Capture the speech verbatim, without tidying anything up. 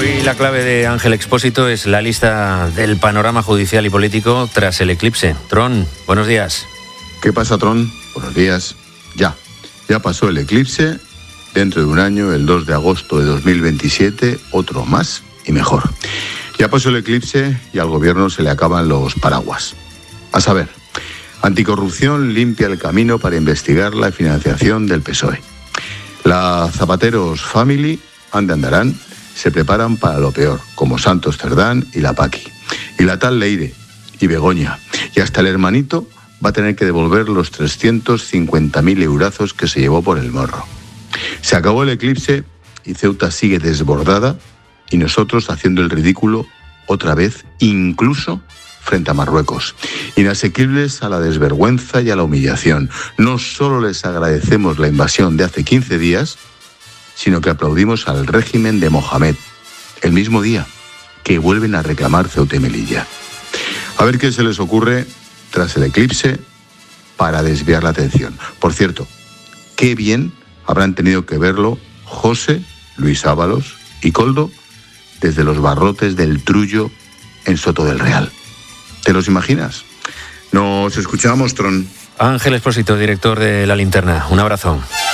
Hoy la clave de Ángel Expósito es la lista del panorama judicial y político tras el eclipse. Tron, buenos días. ¿Qué pasa, Tron? Buenos días. Ya, ya pasó el eclipse. Dentro de un año, el dos de agosto de dos mil veintisiete, otro más y mejor. Ya pasó el eclipse y al gobierno se le acaban los paraguas. A saber, Anticorrupción limpia el camino para investigar la financiación del P S O E. La Zapateros Family, ande andarán, se preparan para lo peor, como Santos Cerdán y la Paqui. Y la tal Leire y Begoña. Y hasta el hermanito va a tener que devolver los trescientos cincuenta mil eurazos que se llevó por el morro. Se acabó el eclipse y Ceuta sigue desbordada y nosotros haciendo el ridículo otra vez, incluso frente a Marruecos. Inasequibles a la desvergüenza y a la humillación. No solo les agradecemos la invasión de hace quince días, sino que aplaudimos al régimen de Mohamed, el mismo día que vuelven a reclamar Ceuta y Melilla. A ver qué se les ocurre tras el eclipse para desviar la atención. Por cierto, qué bien habrán tenido que verlo José, Luis Ábalos y Koldo desde los barrotes del Trullo en Soto del Real. ¿Te los imaginas? Nos escuchamos, Tron. Ángel Expósito, director de La Linterna. Un abrazo.